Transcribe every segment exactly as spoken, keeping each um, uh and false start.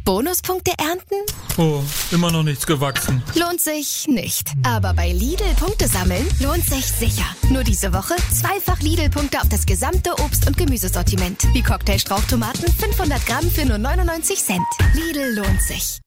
Bonuspunkte ernten? Oh, immer noch nichts gewachsen. Lohnt sich nicht. Aber bei Lidl Punkte sammeln lohnt sich sicher. Nur diese Woche zweifach Lidl-Punkte auf das gesamte Obst- und Gemüsesortiment. Wie Cocktailstrauchtomaten fünfhundert Gramm für nur neunundneunzig Cent. Lidl lohnt sich.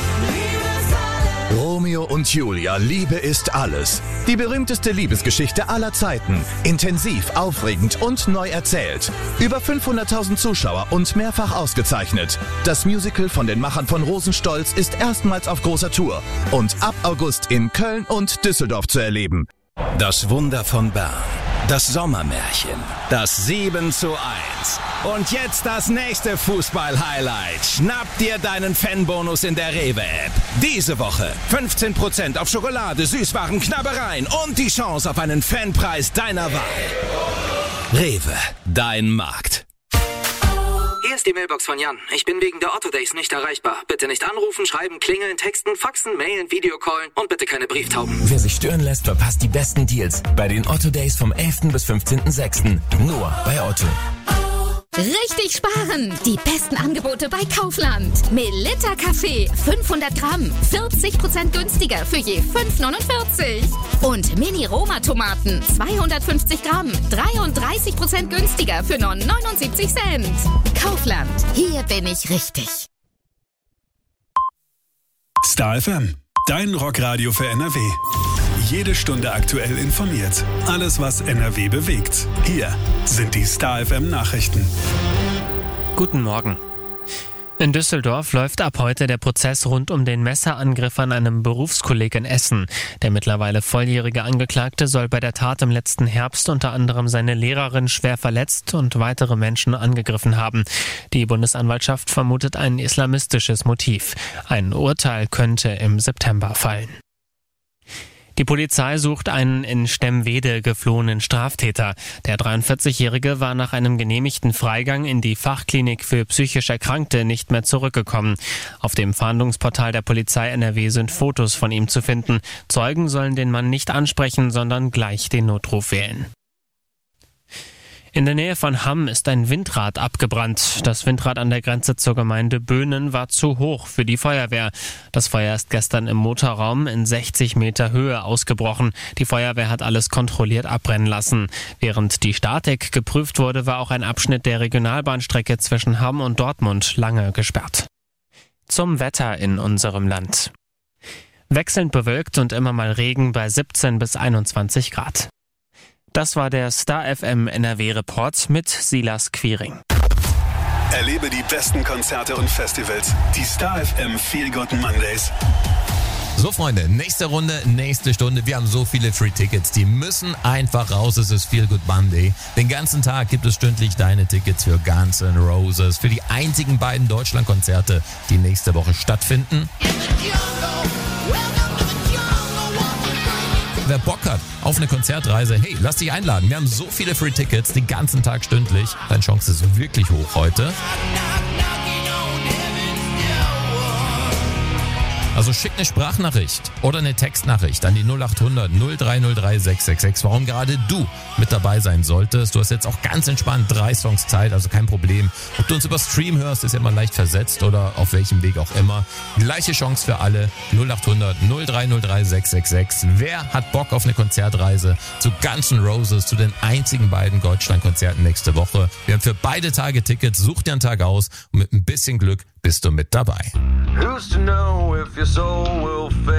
Romeo und Julia, Liebe ist alles. Die berühmteste Liebesgeschichte aller Zeiten. Intensiv, aufregend und neu erzählt. Über fünfhunderttausend Zuschauer und mehrfach ausgezeichnet. Das Musical von den Machern von Rosenstolz ist erstmals auf großer Tour und ab August in Köln und Düsseldorf zu erleben. Das Wunder von Bern. Das Sommermärchen. Das sieben zu eins. Und jetzt das nächste Fußball-Highlight. Schnapp dir deinen Fanbonus in der Rewe-App. Diese Woche fünfzehn Prozent auf Schokolade, Süßwaren, Knabbereien und die Chance auf einen Fanpreis deiner Wahl. Rewe, dein Markt. Hier ist die Mailbox von Jan. Ich bin wegen der Otto Days nicht erreichbar. Bitte nicht anrufen, schreiben, klingeln, texten, faxen, mailen, Videocallen und bitte keine Brieftauben. Wer sich stören lässt, verpasst die besten Deals bei den Otto Days vom elften bis fünfzehnten sechsten Nur bei Otto. Richtig sparen! Die besten Angebote bei Kaufland. Melitta Kaffee, fünfhundert Gramm, vierzig Prozent günstiger für je fünf neunundvierzig. Und Mini-Roma-Tomaten, zweihundertfünfzig Gramm, dreiunddreißig Prozent günstiger für nur neunundsiebzig Cent. Kaufland, hier bin ich richtig. Star F M, dein Rockradio für N R W. Jede Stunde aktuell informiert. Alles, was N R W bewegt. Hier sind die Star F M Nachrichten. Guten Morgen. In Düsseldorf läuft ab heute der Prozess rund um den Messerangriff an einem Berufskolleg in Essen. Der mittlerweile volljährige Angeklagte soll bei der Tat im letzten Herbst unter anderem seine Lehrerin schwer verletzt und weitere Menschen angegriffen haben. Die Bundesanwaltschaft vermutet ein islamistisches Motiv. Ein Urteil könnte im September fallen. Die Polizei sucht einen in Stemwede geflohenen Straftäter. Der dreiundvierzigjährige war nach einem genehmigten Freigang in die Fachklinik für psychisch Erkrankte nicht mehr zurückgekommen. Auf dem Fahndungsportal der Polizei N R W sind Fotos von ihm zu finden. Zeugen sollen den Mann nicht ansprechen, sondern gleich den Notruf wählen. In der Nähe von Hamm ist ein Windrad abgebrannt. Das Windrad an der Grenze zur Gemeinde Böhnen war zu hoch für die Feuerwehr. Das Feuer ist gestern im Motorraum in sechzig Meter Höhe ausgebrochen. Die Feuerwehr hat alles kontrolliert abbrennen lassen. Während die Statik geprüft wurde, war auch ein Abschnitt der Regionalbahnstrecke zwischen Hamm und Dortmund lange gesperrt. Zum Wetter in unserem Land. Wechselnd bewölkt und immer mal Regen bei siebzehn bis einundzwanzig Grad. Das war der Star F M N R W-Report mit Silas Quiring. Erlebe die besten Konzerte und Festivals. Die Star F M Feel Good Mondays. So Freunde, nächste Runde, nächste Stunde. Wir haben so viele Free Tickets, die müssen einfach raus. Es ist Feel Good Monday. Den ganzen Tag gibt es stündlich deine Tickets für Guns N' Roses, für die einzigen beiden Deutschlandkonzerte, die nächste Woche stattfinden. Wer Bock hat auf eine Konzertreise, hey, lass dich einladen. Wir haben so viele Free Tickets, den ganzen Tag stündlich. Deine Chance ist wirklich hoch heute. Also schick eine Sprachnachricht oder eine Textnachricht an die null acht hundert null drei null drei sechs sechs sechs, warum gerade du mit dabei sein solltest. Du hast jetzt auch ganz entspannt drei Songs Zeit, also kein Problem. Ob du uns über Stream hörst, ist ja immer leicht versetzt oder auf welchem Weg auch immer. Gleiche Chance für alle, null acht hundert null drei null drei sechs sechs sechs. Wer hat Bock auf eine Konzertreise zu Guns N' Roses, zu den einzigen beiden Deutschlandkonzerten nächste Woche? Wir haben für beide Tage Tickets, such dir einen Tag aus und mit ein bisschen Glück bist du mit dabei. Who's to know if your soul will fail?